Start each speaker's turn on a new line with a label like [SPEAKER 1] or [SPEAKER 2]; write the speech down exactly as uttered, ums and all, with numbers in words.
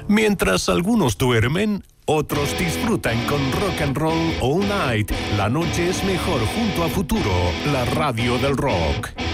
[SPEAKER 1] Mientras algunos duermen, otros disfrutan con rock and roll all night. La noche es mejor junto a Futuro, la radio del rock.